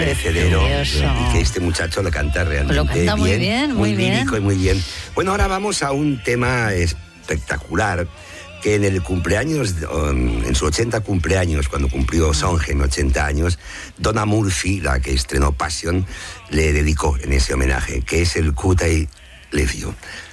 merecedero, y que este muchacho lo canta realmente lo canta muy bien, muy lírico y muy bien. Bueno, ahora vamos a un tema espectacular, que en el cumpleaños, en su 80 cumpleaños, cuando cumplió Sondheim 80 años, Donna Murphy, la que estrenó Passion, le dedicó en ese homenaje, que es el Could I Leave You.